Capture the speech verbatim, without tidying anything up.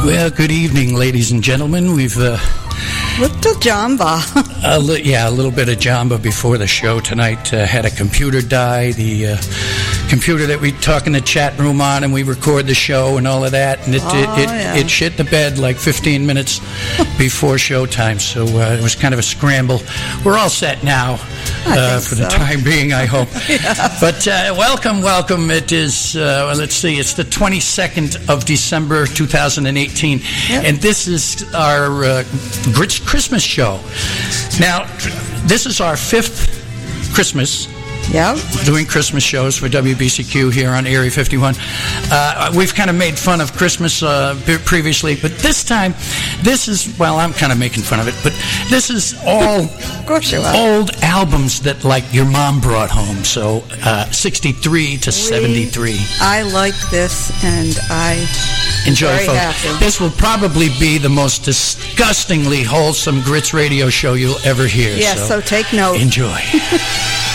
Well, good evening, ladies and gentlemen. We've uh, little jamba. a li- yeah, a little bit of jamba before the show tonight. Uh, had a computer die. The uh, computer that we talk in the chat room on, and we record the show and all of that, and it Oh, it, it, yeah. it shit the bed like fifteen minutes before showtime. So uh, it was kind of a scramble. We're all set now uh, think for the so. time being, I hope. But uh, welcome, welcome. It is. Uh, well, let's see. It's the twenty-second of December, two thousand eighteen, Yep. and this is our uh, Grits Christmas show. Now, this is our fifth Christmas Yep. doing Christmas shows for W B C Q here on Area fifty-one. Uh, we've kind of made fun of Christmas uh, p- previously, but this time, this is, well, I'm kind of making fun of it, but this is all Of course you are. old albums that, like, your mom brought home, so uh, sixty-three to seventy-three. I like this, and I Enjoy, very folks. happy. This will probably be the most disgustingly wholesome Grits radio show you'll ever hear. Yes, so take note. Enjoy.